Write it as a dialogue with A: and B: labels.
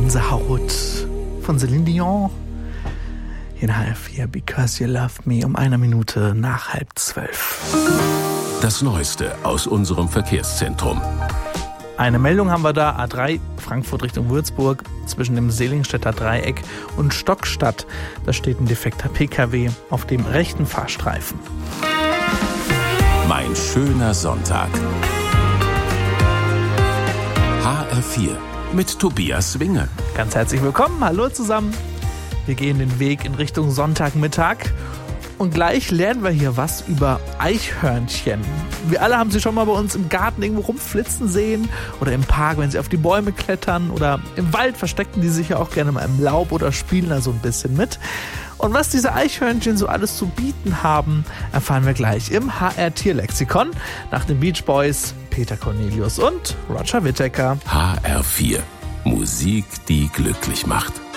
A: Gänsehaut von Celine Dion. In HR4 Because You Love Me um 1 Minute nach 11:30.
B: Das Neueste aus unserem Verkehrszentrum.
A: Eine Meldung haben wir da, A3 Frankfurt Richtung Würzburg, zwischen dem Selingstädter Dreieck und Stockstadt. Da steht ein defekter PKW auf dem rechten Fahrstreifen.
B: Mein schöner Sonntag. HR4 mit Tobias Winge.
A: Ganz herzlich willkommen, hallo zusammen. Wir gehen den Weg in Richtung Sonntagmittag und gleich lernen wir hier was über Eichhörnchen. Wir alle haben sie schon mal bei uns im Garten irgendwo rumflitzen sehen oder im Park, wenn sie auf die Bäume klettern, oder im Wald verstecken die sich ja auch gerne mal im Laub oder spielen da so ein bisschen mit. Und was diese Eichhörnchen so alles zu bieten haben, erfahren wir gleich im HR-Tierlexikon nach den Beach Boys, Peter Cornelius und Roger Whittaker.
B: HR4. Musik, die glücklich macht.